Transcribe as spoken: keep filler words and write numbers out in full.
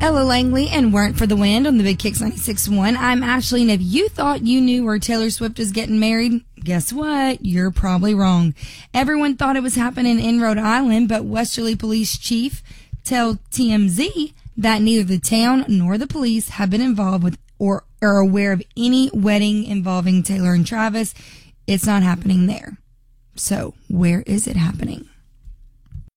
Ella Langley and Weren't for the Wind on the Big Kicks ninety-six point one. I'm Ashley, and if you thought you knew where Taylor Swift is getting married, guess what? You're probably wrong. Everyone thought it was happening in Rhode Island, but Westerly Police Chief tell T M Z that neither the town nor the police have been involved with or are aware of any wedding involving Taylor and Travis. It's not happening there. So, where is it happening?